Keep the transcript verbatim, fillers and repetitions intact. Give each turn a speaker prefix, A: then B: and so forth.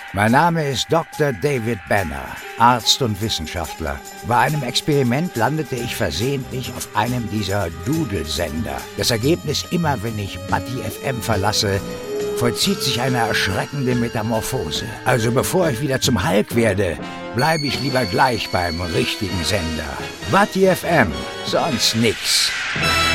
A: Mein Name ist Doktor David Banner, Arzt und Wissenschaftler. Bei einem Experiment landete ich versehentlich auf einem dieser Doodle-Sender. Das Ergebnis: immer wenn ich Buddy F M verlasse, vollzieht sich eine erschreckende Metamorphose. Also bevor ich wieder zum Hulk werde, bleibe ich lieber gleich beim richtigen Sender. Buddy F M, sonst nix.